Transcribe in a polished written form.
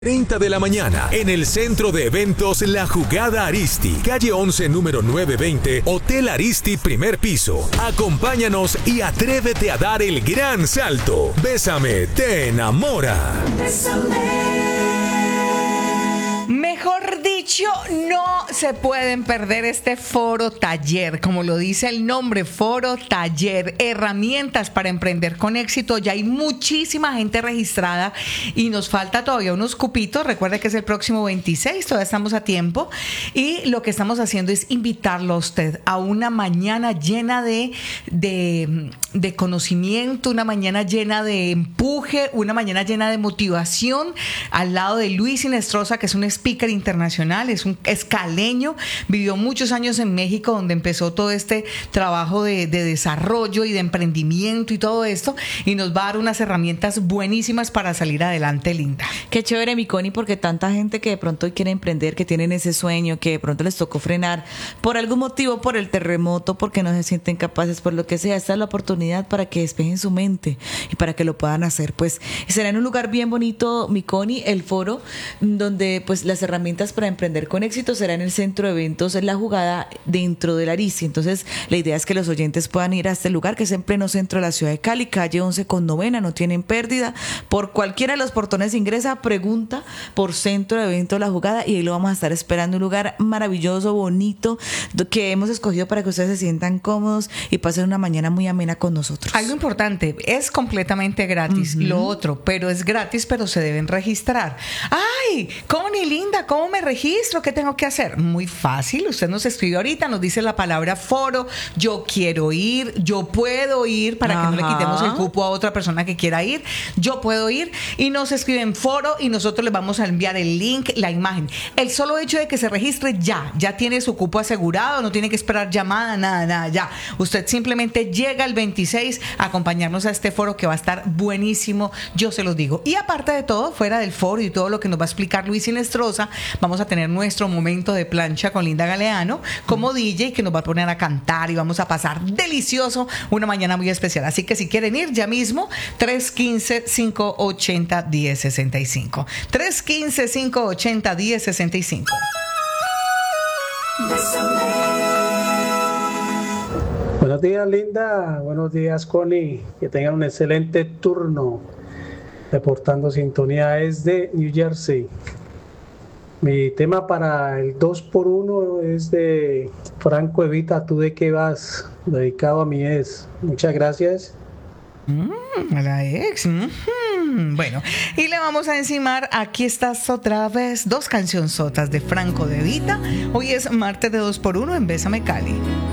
30 de la mañana, en el Centro de Eventos La Jugada Aristi, calle 11, número 920, Hotel Aristi, primer piso. Acompáñanos y atrévete a dar el gran salto. Bésame, te enamora. Mejor dicho, no se pueden perder este foro taller, como lo dice el nombre, foro taller, herramientas para emprender con éxito. Ya hay muchísima gente registrada y nos falta todavía unos cupitos. Recuerde que es el próximo 26, todavía estamos a tiempo, y lo que estamos haciendo es invitarlo a usted a una mañana llena de conocimiento, una mañana llena de empuje, una mañana llena de motivación, al lado de Luis Inestrosa, que es un speaker internacional, es caleño, vivió muchos años en México, donde empezó todo este trabajo de desarrollo y de emprendimiento y todo esto, y nos va a dar unas herramientas buenísimas para salir adelante, Linda. Qué chévere, mi Connie, porque tanta gente que de pronto hoy quiere emprender, que tienen ese sueño, que de pronto les tocó frenar por algún motivo, por el terremoto, porque no se sienten capaces, por lo que sea. Esta es la oportunidad para que despejen su mente y para que lo puedan hacer. Pues será en un lugar bien bonito, mi Connie, el foro, donde pues las herramientas para emprender con éxito será en el Centro de Eventos La Jugada, dentro del Aristi. Entonces la idea es que los oyentes puedan ir a este lugar, que es en pleno centro de la ciudad de Cali, calle 11 con novena, no tienen pérdida. Por cualquiera de los portones ingresa, pregunta por Centro de Eventos La Jugada y ahí lo vamos a estar esperando. Un lugar maravilloso, bonito, que hemos escogido para que ustedes se sientan cómodos y pasen una mañana muy amena con nosotros. Algo importante, es completamente gratis. Lo otro, pero es gratis, pero se deben registrar. ¡Ay! Connie, Linda, ¿cómo me registro? ¿Qué tengo que hacer? Muy fácil, usted nos escribe ahorita, nos dice la palabra foro, yo quiero ir, yo puedo ir, para que no le quitemos el cupo a otra persona que quiera ir, yo puedo ir, y nos escriben foro y nosotros les vamos a enviar el link, la imagen. El solo hecho de que se registre ya tiene su cupo asegurado, no tiene que esperar llamada, nada, ya. Usted simplemente llega el 26 a acompañarnos a este foro que va a estar buenísimo, yo se los digo. Y aparte de todo, fuera del foro y todo lo que nos va a explicar Luis Inestrosa, vamos a tener nuestro momento de plancha con Linda Galeano como DJ, que nos va a poner a cantar y vamos a pasar delicioso una mañana muy especial. Así que si quieren ir ya mismo, 315-580-1065. 315-580-1065. Buenos días, Linda. Buenos días, Connie. Que tengan un excelente turno. Reportando sintonía desde New Jersey. Mi tema para el 2x1 es de Franco Evita, ¿tú de qué vas? Dedicado a mi ex. Muchas gracias. A la ex. Bueno, y le vamos a encimar Aquí estás otra vez, dos cancionzotas de Franco De Vita. Hoy es martes de 2x1 en Bésame Cali.